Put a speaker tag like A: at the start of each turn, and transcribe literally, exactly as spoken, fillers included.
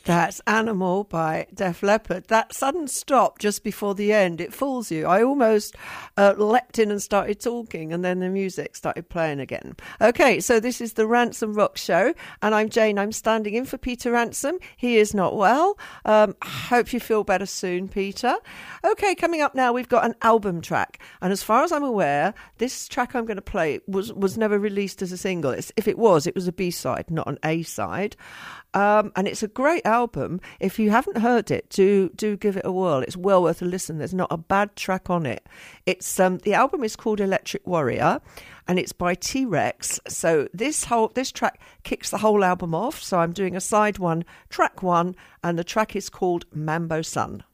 A: That's Animal by Def Leppard. That sudden stop just before the end, it fools you. I almost uh, leapt in and started talking, and then the music started playing again. Okay, so this is the Ransom Rock Show, and I'm Jane. I'm standing in for Peter Ransom. He is not well. Um, hope you feel better soon, Peter. Okay, coming up now, we've got an album track, and as far as I'm aware, this track I'm going to play was, was never released as a single. It's, if it was, it was a B-side, not an A-side. Um, and it's a great album. If you haven't heard it, do do give it a whirl. It's well worth a listen. There's not a bad track on it. It's um, the album is called Electric Warrior, and it's by T-Rex. So this whole this track kicks the whole album off. So I'm doing a side one, track one, and the track is called Mambo Sun.